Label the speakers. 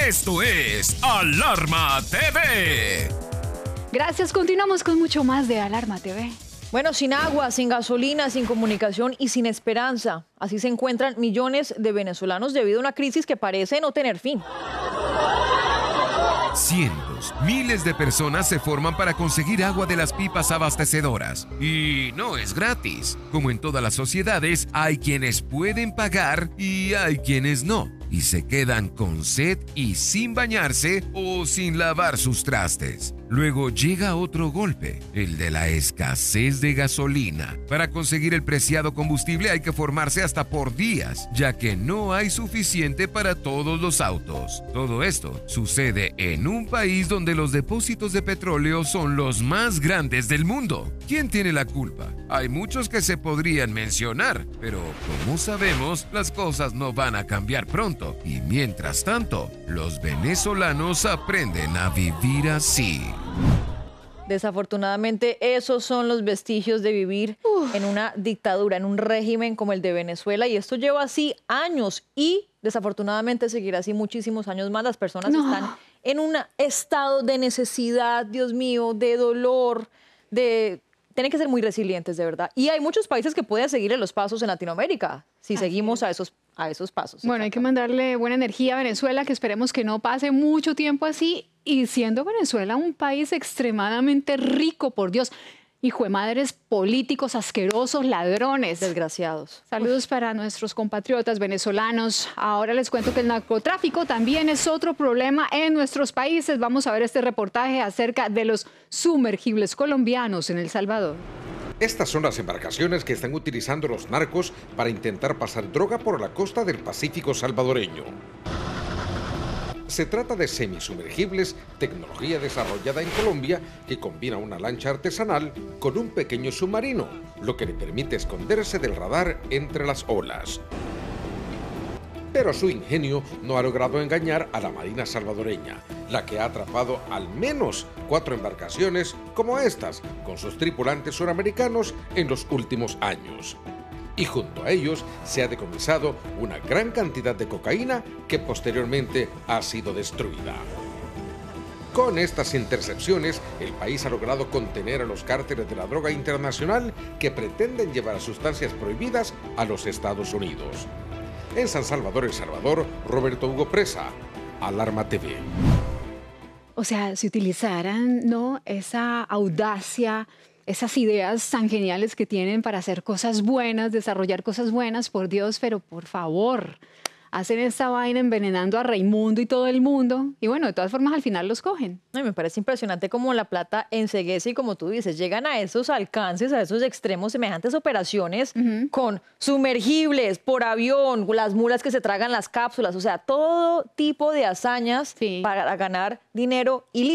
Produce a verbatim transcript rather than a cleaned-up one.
Speaker 1: Esto es Alarma T V.
Speaker 2: Gracias, continuamos con mucho más de Alarma T V.
Speaker 3: Bueno, sin agua, sin gasolina, sin comunicación y sin esperanza. Así se encuentran millones de venezolanos debido a una crisis que parece no tener fin.
Speaker 1: Cientos, miles de personas se forman para conseguir agua de las pipas abastecedoras. Y no es gratis. Como en todas las sociedades, hay quienes pueden pagar y hay quienes no. Y se quedan con sed y sin bañarse o sin lavar sus trastes. Luego llega otro golpe, el de la escasez de gasolina. Para conseguir el preciado combustible hay que formarse hasta por días, ya que no hay suficiente para todos los autos. Todo esto sucede en un país donde los depósitos de petróleo son los más grandes del mundo. ¿Quién tiene la culpa? Hay muchos que se podrían mencionar, pero como sabemos, las cosas no van a cambiar pronto. Y mientras tanto, los venezolanos aprenden a vivir así.
Speaker 3: Desafortunadamente, esos son los vestigios de vivir Uf. en una dictadura, en un régimen como el de Venezuela. Y esto lleva así años y desafortunadamente seguirá así muchísimos años más. Las personas no. están en un estado de necesidad, Dios mío, de dolor, de... Tienen que ser muy resilientes, de verdad. Y hay muchos países que pueden seguir los pasos en Latinoamérica si Así seguimos a esos, a esos pasos.
Speaker 2: Bueno, hay que mandarle buena energía a Venezuela, que esperemos que no pase mucho tiempo así. Y siendo Venezuela un país extremadamente rico, por Dios, hijo de madres políticos asquerosos, ladrones.
Speaker 3: Desgraciados.
Speaker 2: Saludos Uf. para nuestros compatriotas venezolanos. Ahora les cuento que el narcotráfico también es otro problema en nuestros países. Vamos a ver este reportaje acerca de los sumergibles colombianos en El Salvador.
Speaker 4: Estas son las embarcaciones que están utilizando los narcos para intentar pasar droga por la costa del Pacífico salvadoreño. Se trata de semisumergibles, tecnología desarrollada en Colombia que combina una lancha artesanal con un pequeño submarino, lo que le permite esconderse del radar entre las olas. Pero su ingenio no ha logrado engañar a la Marina salvadoreña, la que ha atrapado al menos cuatro embarcaciones como estas, con sus tripulantes suramericanos en los últimos años. Y junto a ellos se ha decomisado una gran cantidad de cocaína que posteriormente ha sido destruida. Con estas intercepciones, el país ha logrado contener a los cárteles de la droga internacional que pretenden llevar sustancias prohibidas a los Estados Unidos. En San Salvador, El Salvador, Roberto Hugo Presa, Alarma T V.
Speaker 2: O sea, si utilizaran, ¿no?, esa audacia, esas ideas tan geniales que tienen para hacer cosas buenas, desarrollar cosas buenas, por Dios, pero por favor, hacen esta vaina envenenando a Raimundo y todo el mundo. Y bueno, de todas formas, al final los cogen.
Speaker 3: Ay, me parece impresionante cómo la plata enceguece y como tú dices, llegan a esos alcances, a esos extremos, semejantes operaciones uh-huh. con sumergibles, por avión, las mulas que se tragan las cápsulas, o sea, todo tipo de hazañas sí. para ganar dinero ilícito.